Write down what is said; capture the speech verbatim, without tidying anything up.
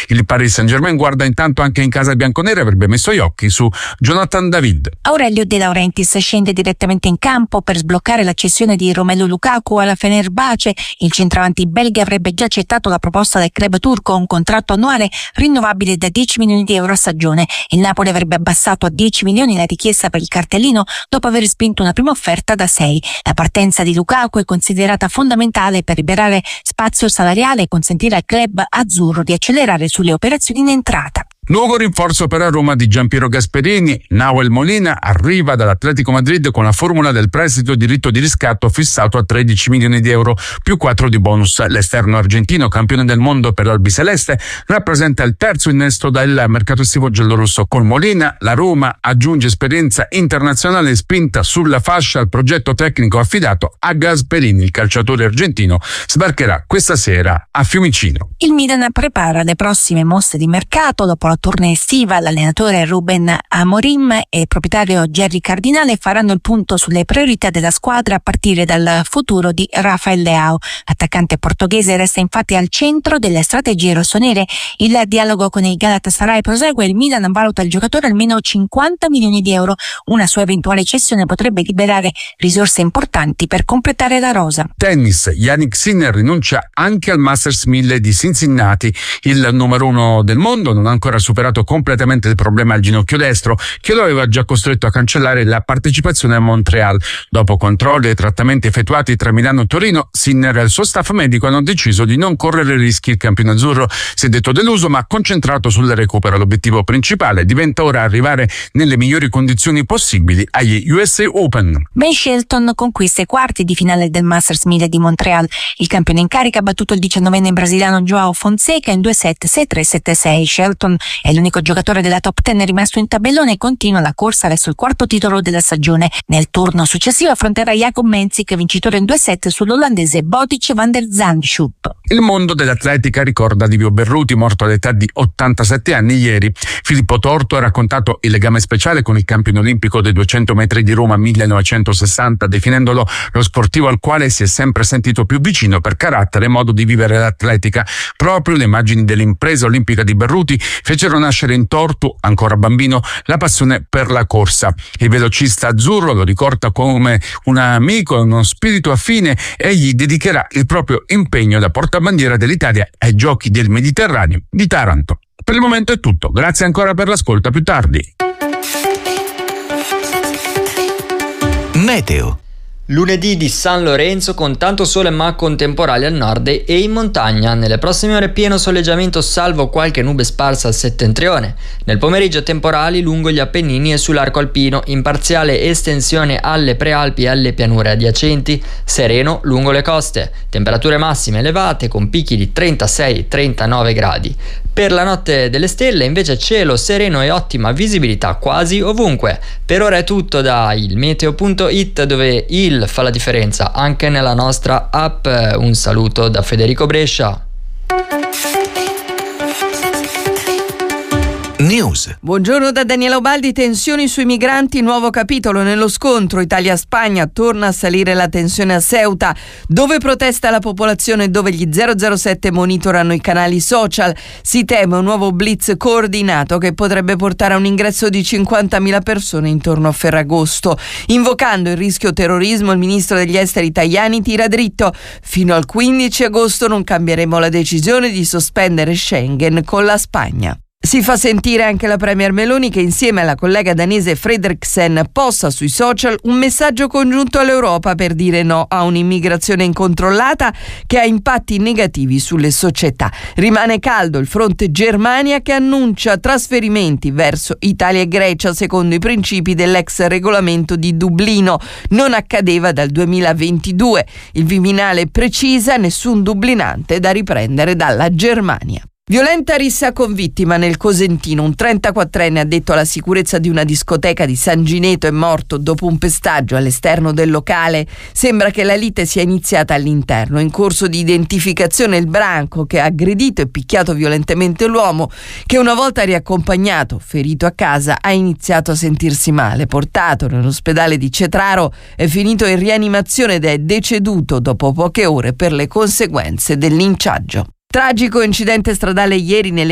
Il Paris Saint-Germain guarda intanto anche in casa bianconera, avrebbe messo gli occhi su Jonathan David. Aurelio De Laurentiis scende direttamente in campo per sbloccare la cessione di Romelu Lukaku alla Fenerbahce. Il centravanti belga avrebbe già accettato la proposta del club turco, un contratto annuale rinnovabile da dieci milioni di euro a stagione. Il Napoli avrebbe abbassato a dieci milioni la richiesta per il cartellino dopo aver spinto una prima offerta da sei. La partenza di Lukaku è considerata fondamentale per liberare spazio salariale e consentire al club azzurro di accelerare sulle operazioni in entrata. Nuovo rinforzo per la Roma di Giampiero Gasperini. Nahuel Molina arriva dall'Atletico Madrid con la formula del prestito diritto di riscatto fissato a tredici milioni di euro più quattro di bonus. L'esterno argentino, campione del mondo per l'albiceleste, rappresenta il terzo innesto del mercato estivo giallorosso. Con Molina la Roma aggiunge esperienza internazionale e spinta sulla fascia al progetto tecnico affidato a Gasperini. Il calciatore argentino sbarcherà questa sera a Fiumicino. Il Milan prepara le prossime mosse di mercato. Dopo la tournée estiva, l'allenatore Ruben Amorim e il proprietario Gerry Cardinale faranno il punto sulle priorità della squadra a partire dal futuro di Rafael Leao. L'attaccante portoghese resta infatti al centro delle strategie rossonere. Il dialogo con il Galatasaray prosegue e il Milan valuta il giocatore almeno cinquanta milioni di euro. Una sua eventuale cessione potrebbe liberare risorse importanti per completare la rosa. Tennis, Jannik Sinner rinuncia anche al Masters mille di Cincinnati. Il numero uno del mondo non ha ancora superato completamente il problema al ginocchio destro, che lo aveva già costretto a cancellare la partecipazione a Montreal. Dopo controlli e trattamenti effettuati tra Milano e Torino, Sinner e il suo staff medico hanno deciso di non correre rischi. Il campione azzurro si è detto deluso ma concentrato sul recupero. L'obiettivo principale diventa ora arrivare nelle migliori condizioni possibili agli U S A Open. Ben Shelton conquista i quarti di finale del Masters mille di Montreal. Il campione in carica ha battuto il diciannovenne brasiliano Joao Fonseca in due set, sei tre sette sei. Shelton è l'unico giocatore della top dieci rimasto in tabellone e continua la corsa verso il quarto titolo della stagione. Nel turno successivo affronterà Jacob Menzik, vincitore in due set sull'olandese Botic van der Zandschulp. Il mondo dell'atletica ricorda Livio Berruti, morto all'età di ottantasette anni ieri. Filippo Torto ha raccontato il legame speciale con il campione olimpico dei duecento metri di Roma millenovecentosessanta, definendolo lo sportivo al quale si è sempre sentito più vicino per carattere e modo di vivere l'atletica. Proprio le immagini dell'impresa olimpica di Berruti fecero nascere in Torto, ancora bambino, la passione per la corsa. Il velocista azzurro lo ricorda come un amico e uno spirito affine e gli dedicherà il proprio impegno da portabandiera dell'Italia ai Giochi del Mediterraneo di Taranto. Per il momento è tutto, grazie ancora per l'ascolto, a più tardi. Meteo. Lunedì di San Lorenzo con tanto sole ma con temporali al nord e in montagna. Nelle prossime ore pieno soleggiamento salvo qualche nube sparsa al settentrione. Nel pomeriggio temporali lungo gli Appennini e sull'arco alpino, in parziale estensione alle prealpi e alle pianure adiacenti, sereno lungo le coste. Temperature massime elevate con picchi di trentasei trentanove gradi. Per la notte delle stelle invece cielo sereno e ottima visibilità quasi ovunque. Per ora è tutto da il meteo punto it, dove il fa la differenza anche nella nostra app. Un saluto da Federico Brescia. News. Buongiorno da Daniela Ubaldi. Tensioni sui migranti, nuovo capitolo nello scontro Italia-Spagna. Torna a salire la tensione a Ceuta, dove protesta la popolazione e dove gli zero zero sette monitorano i canali social. Si teme un nuovo blitz coordinato che potrebbe portare a un ingresso di cinquantamila persone intorno a Ferragosto. Invocando il rischio terrorismo, il ministro degli esteri Tajani tira dritto: fino al quindici agosto non cambieremo la decisione di sospendere Schengen con la Spagna. Si fa sentire anche la premier Meloni, che insieme alla collega danese Frederiksen posta sui social un messaggio congiunto all'Europa per dire no a un'immigrazione incontrollata che ha impatti negativi sulle società. Rimane caldo il fronte Germania, che annuncia trasferimenti verso Italia e Grecia secondo i principi dell'ex regolamento di Dublino. Non accadeva dal duemilaventidue. Il Viminale precisa: nessun dublinante da riprendere dalla Germania. Violenta rissa con vittima nel Cosentino. Un trentaquattrenne addetto alla sicurezza di una discoteca di San Gineto è morto dopo un pestaggio all'esterno del locale. Sembra che la lite sia iniziata all'interno. In corso di identificazione il branco che ha aggredito e picchiato violentemente l'uomo, che una volta riaccompagnato, ferito a casa, ha iniziato a sentirsi male. Portato nell'ospedale di Cetraro, è finito in rianimazione ed è deceduto dopo poche ore per le conseguenze del linciaggio. Tragico incidente stradale ieri nelle